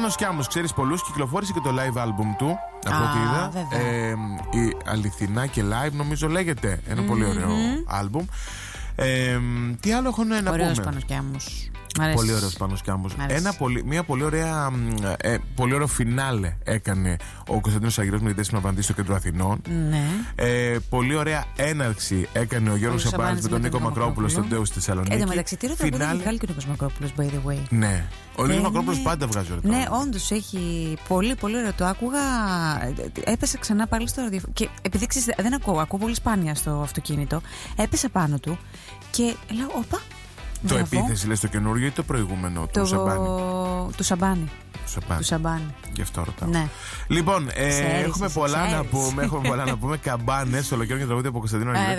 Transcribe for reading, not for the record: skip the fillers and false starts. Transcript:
Πάνος Κιάμος, ξέρεις πολλούς, κυκλοφόρησε και το live album του. Από ό,τι είδα. Η Αληθινά και live, νομίζω λέγεται. Ένα πολύ ωραίο album. Τι άλλο έχω να πούμε. Ωραίος Πάνος Κιάμος. Πολύ ωραίος Πάνος Κιάμος. Μια πολύ ωραία, πολύ ωραίο φινάλε έκανε ο Κωνσταντίνος Αργυρός Μιλητές στην Απαντήση στο Κέντρο Αθηνών. Ναι. Πολύ ωραία έναρξη έκανε ο Γιώργος Σαμπάνης με τον Νίκο Μακρόπουλο στον Ντέου στη Θεσσαλονίκη. Εν τω μεταξύ, τι ρωτάω, δεν βγάλει και ο Νίκος Μακρόπουλος, by the way. Ναι. Ο Νίκος Μακρόπουλος πάντα βγάζει ωραία. Ναι, όντως έχει πολύ πολύ ωραίο. Το άκουγα. Έπεσα ξανά πάλι στο ραδιόφωνο. Και επειδή ξέρεις, δεν ακούω πολύ σπάνια στο αυτοκίνητο, έπεσα πάνω του και λέω, όπα. Το επίθεση λες το καινούργιο ή το προηγούμενο του Σαμπάνη? Του Σαμπάνη. Του Σαμπάνη. Γι' αυτό ρωτάω. Ναι. Λοιπόν, έχουμε πολλά να πούμε. Καμπάνες, ολοκαίρια τραγούδια από Κωνσταντίνο Αργυρό.